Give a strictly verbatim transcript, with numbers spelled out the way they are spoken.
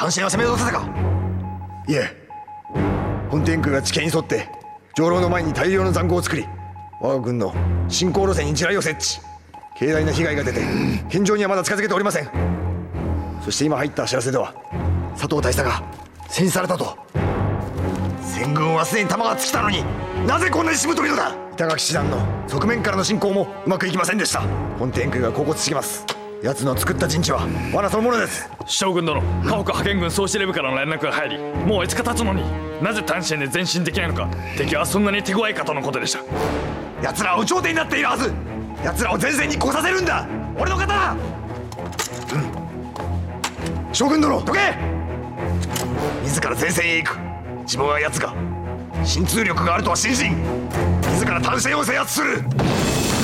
単身は攻め落とせたか。 いえ、本天空が地形に沿って上路の前に大量の塹壕を作り、我が軍の進行路線に地雷を設置。軽大な被害が出て現状にはまだ近づけておりません。そして今入った知らせでは佐藤大佐が戦死されたと。 戦軍はすでに弾が尽きたのに、なぜこんなにしぶといのだ。 板垣師団の側面からの進行もうまくいきませんでした。本天空が恍惚してきます。奴の作った陣地は罠そのものです。 将軍殿、河北派遣軍総司令部からの連絡が入り、もういつか経つのになぜ単身で前進できないのか。敵はそんなに手強いかとのことでした。 奴らは有頂天になっているはず。奴らを前線に来させるんだ。俺の刀。 うん、将軍殿、 どけ。自ら前線へ行く。自分は奴が心痛力があるとは信心、自ら単身を制圧する。